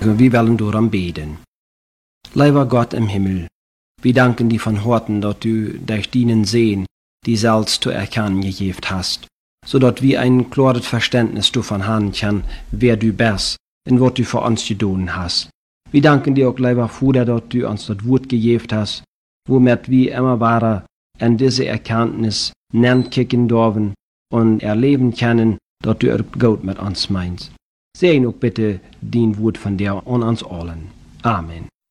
Wir wollen darum beten. Lieber Gott im Himmel, wir danken dir von Herzen, dass du durch deinen Sehen die selbst zu erkennen gegeben hast, so dass wir ein klares Verständnis davon haben können, wer du bist und was du für uns getan hast. Wir danken dir auch, lieber Vater, dass du uns das Wort gegeben hast, womit wir immer weiter an diese Erkenntnis kicken dürfen und erleben können, dass du es gut mit uns meinst. Segne auch bitte dein Wort von dir und uns allen. Amen.